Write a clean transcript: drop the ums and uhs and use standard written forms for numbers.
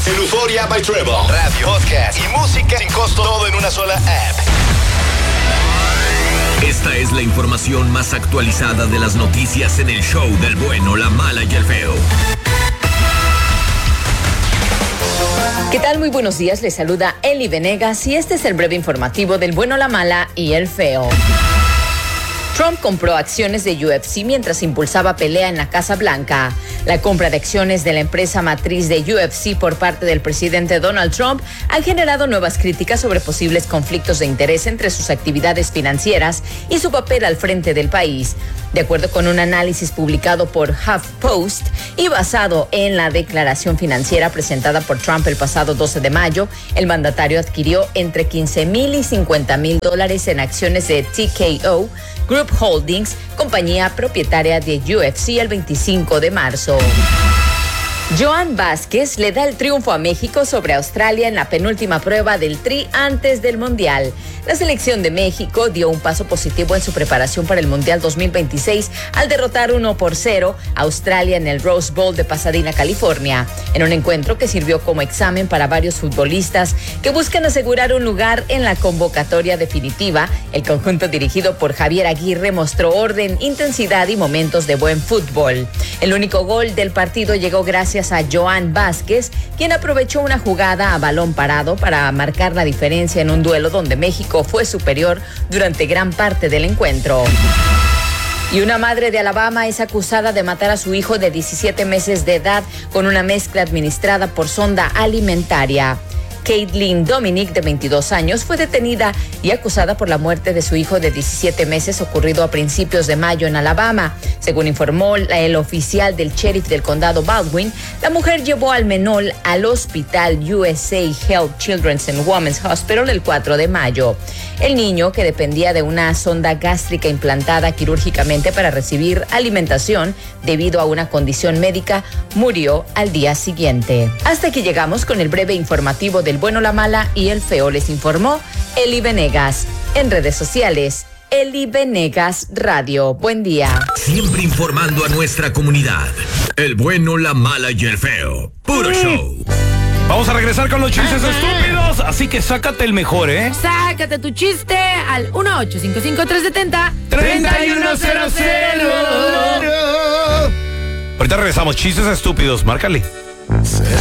El Euphoria by Treble. Radio, podcast y música sin costo, todo en una sola app. Esta es la información más actualizada de las noticias en el show del bueno, la mala y el feo. ¿Qué tal? Muy buenos días, les saluda Eli Venegas y este es el breve informativo del bueno, la mala y el feo. Trump compró acciones de UFC mientras impulsaba pelea en la Casa Blanca. La compra de acciones de la empresa matriz de UFC por parte del presidente Donald Trump ha generado nuevas críticas sobre posibles conflictos de interés entre sus actividades financieras y su papel al frente del país. De acuerdo con un análisis publicado por HuffPost y basado en la declaración financiera presentada por Trump el pasado 12 de mayo, el mandatario adquirió entre $15,000 y $50,000 en acciones de TKO Group Holdings, compañía propietaria de UFC, el 25 de marzo. Joan Vázquez le da el triunfo a México sobre Australia en la penúltima prueba del Tri antes del Mundial. La selección de México dio un paso positivo en su preparación para el Mundial 2026 al derrotar 1-0 a Australia en el Rose Bowl de Pasadena, California, en un encuentro que sirvió como examen para varios futbolistas que buscan asegurar un lugar en la convocatoria definitiva. El conjunto dirigido por Javier Aguirre mostró orden, intensidad y momentos de buen fútbol. El único gol del partido llegó gracias a Joan Vázquez, quien aprovechó una jugada a balón parado para marcar la diferencia en un duelo donde México fue superior durante gran parte del encuentro. Y una madre de Alabama es acusada de matar a su hijo de 17 meses de edad con una mezcla administrada por sonda alimentaria. Caitlin Dominic, de 22 años, fue detenida y acusada por la muerte de su hijo de 17 meses ocurrido a principios de mayo en Alabama. Según informó el oficial del sheriff del condado Baldwin, la mujer llevó al menor al hospital USA Health Children's and Women's Hospital el 4 de mayo. El niño, que dependía de una sonda gástrica implantada quirúrgicamente para recibir alimentación debido a una condición médica, murió al día siguiente. Hasta aquí llegamos con el breve informativo del bueno, la mala y el feo. Les informó Eli Venegas. En redes sociales, Eli Venegas Radio. Buen día. Siempre informando a nuestra comunidad. El bueno, la mala y el feo. Puro show. Vamos a regresar con los chistes estúpidos, así que sácate el mejor, ¿eh? Sácate tu chiste al 1-855-370-3100. Ahorita regresamos, chistes estúpidos, márcale.